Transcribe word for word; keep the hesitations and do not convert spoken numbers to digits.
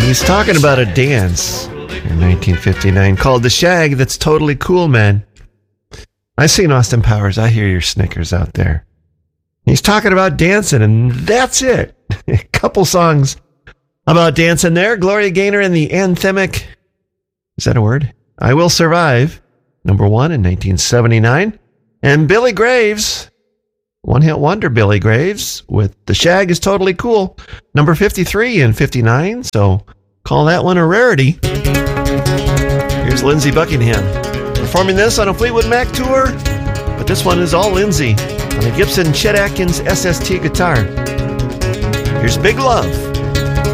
He's talking about a dance in nineteen fifty-nine called The Shag That's Totally Cool, man. I seen Austin Powers. I hear your snickers out there. He's talking about dancing, and that's it. A couple songs about dancing there. Gloria Gaynor and the anthemic, is that a word? I Will Survive, number one in nineteen seventy-nine. And Billy Graves, one-hit wonder Billy Graves, with The Shag Is Totally Cool, number fifty-three in fifty-nine. So call that one a rarity. Here's Lindsey Buckingham performing this on a Fleetwood Mac tour, but this one is all Lindsey on a Gibson Chet Atkins S S T guitar. Here's Big Love.